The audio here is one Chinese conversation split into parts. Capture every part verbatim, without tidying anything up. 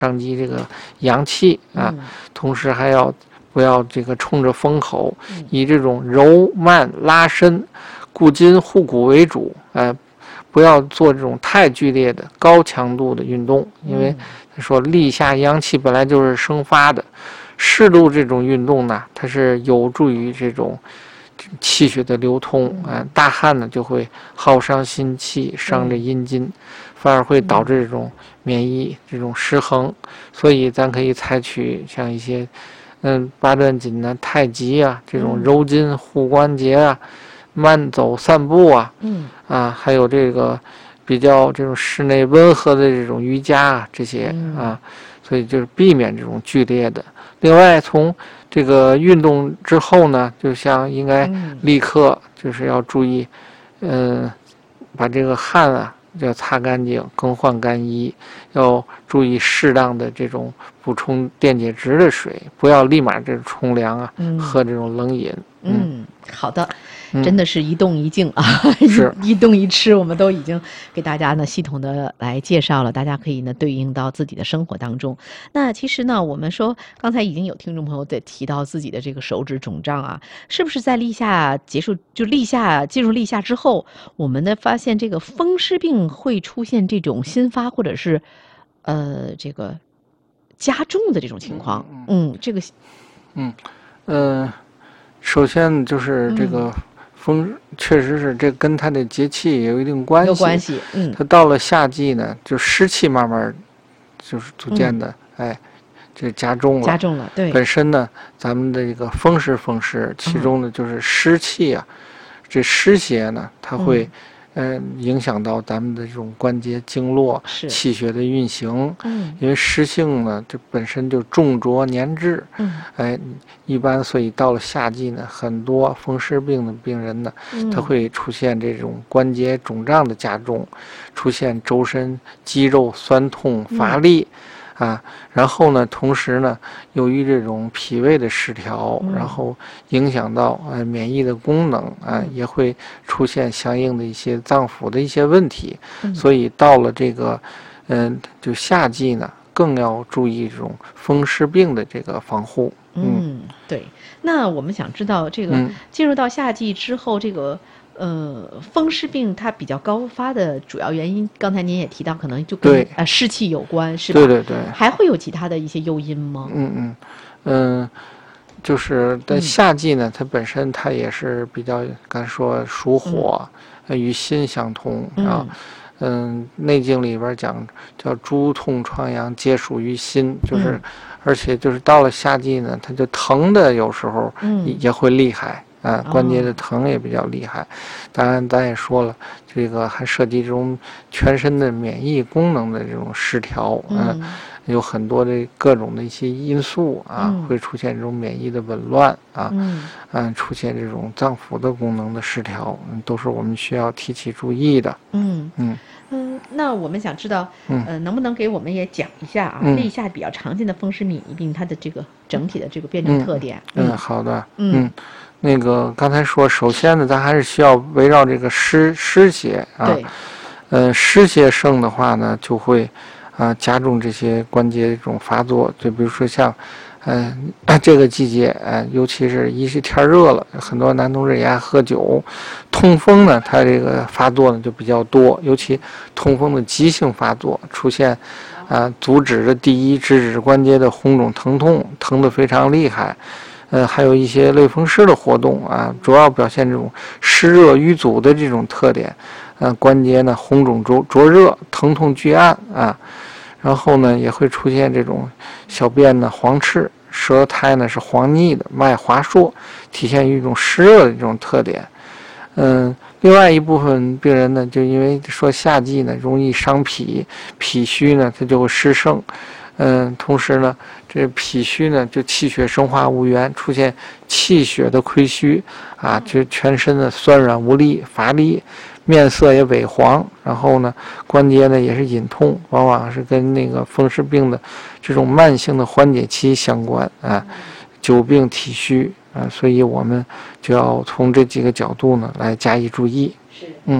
上激这个阳气啊， 嗯、 同时还要不要这个冲着风口，嗯、以这种柔慢拉伸、固筋护骨为主，哎、呃，不要做这种太剧烈的高强度的运动，因为他说立夏阳气本来就是生发的，适度这种运动呢，它是有助于这种气血的流通啊、呃，大汗呢就会耗伤心气，伤着阴筋，反而会导致这种免疫这种失衡，所以咱可以采取像一些嗯八段锦呢、太极啊这种柔筋护关节啊、慢走散步啊， 嗯啊还有这个比较这种室内温和的这种瑜伽啊这些啊，所以就是避免这种剧烈的。另外从这个运动之后呢，就像应该立刻就是要注意，嗯、呃，把这个汗啊要擦干净，更换干衣，要注意适当的这种补充电解质的水，不要立马这冲凉啊， 嗯、 喝这种冷饮。 嗯，嗯好的。真的是一动一静啊， 是一动一吃，我们都已经给大家呢系统的来介绍了，大家可以呢对应到自己的生活当中。那其实呢，我们说刚才已经有听众朋友在提到自己的这个手指肿胀啊，是不是在立夏结束就立夏进入立夏之后，我们呢发现这个风湿病会出现这种新发或者是呃这个加重的这种情况？嗯，这个嗯嗯、呃，首先就是这个。嗯风确实是这跟它的节气也有一定关系， 有关系。嗯， 它到了夏季呢，就湿气慢慢就是逐渐的，嗯、哎，这加重了。 加重了，对。 本身呢，咱们的这个风湿风湿，其中呢就是湿气啊，嗯、这湿邪呢，它会。嗯嗯、呃，影响到咱们的这种关节经络、气血的运行。 嗯， 因为湿性呢，这本身就重浊粘滞。 嗯， 哎，一般所以到了夏季呢，很多风湿病的病人呢， 嗯、 他会出现这种关节肿胀的加重，出现周身肌肉酸痛、乏力。嗯啊，然后呢，同时呢，由于这种脾胃的失调， 嗯、 然后影响到呃免疫的功能啊、呃，也会出现相应的一些脏腑的一些问题。 嗯、 所以到了这个，嗯、呃，就夏季呢，更要注意这种风湿病的这个防护。 嗯，嗯对。那我们想知道，这个进入到夏季之后，这个。呃，风湿病它比较高发的主要原因，刚才您也提到，可能就跟呃湿气有关，是吧？ 对对对。 还会有其他的一些诱因吗？ 嗯嗯嗯，就是在夏季呢，嗯、它本身它也是比较，刚才说属火，嗯、与心相通啊。嗯，《内经》里边讲叫诸痛疮疡皆属于心，就是，嗯、而且就是到了夏季呢，它就疼的有时候也会厉害。啊，关节的疼也比较厉害，当然咱也说了，这个还涉及这种全身的免疫功能的这种失调，嗯、啊，有很多的各种的一些因素啊， 嗯、 会出现这种免疫的紊乱啊， 嗯， 啊，出现这种脏腑的功能的失调，嗯，都是我们需要提起注意的。 嗯嗯嗯，那我们想知道，呃，能不能给我们也讲一下啊， 嗯、 立夏比较常见的风湿免疫病它的这个整体的这个辨证特点？ 嗯，嗯好的， 嗯。 嗯那个刚才说，首先呢，咱还是需要围绕这个湿湿邪啊， 对， 呃，湿邪盛的话呢，就会啊、呃、加重这些关节这种发作。就比如说像，呃，这个季节，呃，尤其是一是天热了，很多男同志也爱喝酒，痛风呢，它这个发作呢就比较多，尤其痛风的急性发作出现，啊、呃，足趾的第一指趾关节的红肿疼痛，疼得非常厉害。呃，还有一些类风湿的活动啊，主要表现这种湿热瘀阻的这种特点，呃，关节呢红肿灼灼热，疼痛巨暗啊，然后呢也会出现这种小便呢黄赤，舌苔呢是黄腻的，脉滑数，体现于一种湿热的这种特点。嗯，另外一部分病人呢，就因为说夏季呢容易伤脾，脾虚呢它就会湿盛。嗯，同时呢，这脾虚呢，就气血生化无源，出现气血的亏虚啊，就全身的酸软无力、乏力，面色也萎黄，然后呢，关节呢也是隐痛，往往是跟那个风湿病的这种慢性的缓解期相关啊，久病体虚啊，所以我们就要从这几个角度呢来加以注意。 是， 嗯。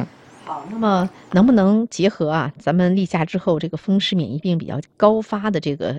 好，那么能不能结合啊，咱们立夏之后这个风湿免疫病比较高发的这个